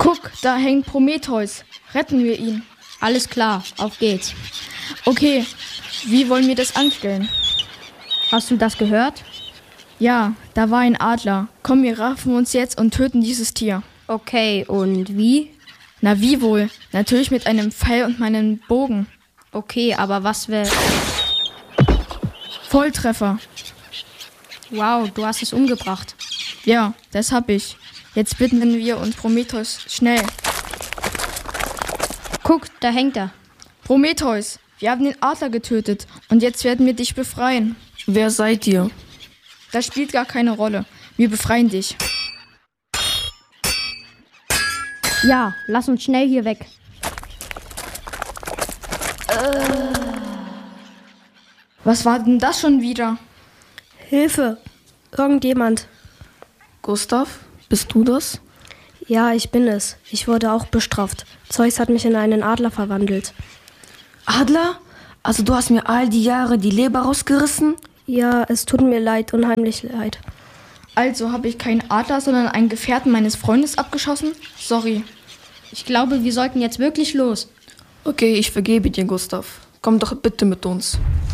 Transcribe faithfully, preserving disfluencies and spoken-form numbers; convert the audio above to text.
Guck, da hängt Prometheus. Retten wir ihn. Alles klar, auf geht's. Okay, wie wollen wir das anstellen? Hast du das gehört? Ja, da war ein Adler. Komm, wir raffen uns jetzt und töten dieses Tier. Okay, und wie? Na wie wohl? Natürlich mit einem Pfeil und meinem Bogen. Okay, aber was will... Volltreffer. Wow, du hast es umgebracht. Ja, das hab ich. Jetzt bitten wir uns Prometheus schnell. Guck, da hängt er. Prometheus, wir haben den Adler getötet und jetzt werden wir dich befreien. Wer seid ihr? Das spielt gar keine Rolle. Wir befreien dich. Ja, lass uns schnell hier weg. Was war denn das schon wieder? Hilfe! Irgendjemand. Gustav, bist du das? Ja, ich bin es. Ich wurde auch bestraft. Zeus hat mich in einen Adler verwandelt. Adler? Also du hast mir all die Jahre die Leber rausgerissen? Ja, es tut mir leid, unheimlich leid. Also habe ich keinen Adler, sondern einen Gefährten meines Freundes abgeschossen? Sorry. Ich glaube, wir sollten jetzt wirklich los. Okay, ich vergebe dir, Gustav. Komm doch bitte mit uns.